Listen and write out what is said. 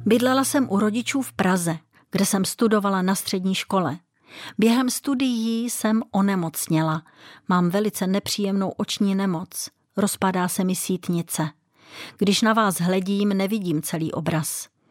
Bydlela jsem u rodičů v Praze, kde jsem studovala na střední škole. Během studií jsem onemocněla. Mám velice nepříjemnou oční nemoc. Rozpadá se mi sítnice. Když na vás hledím, nevidím celý obraz.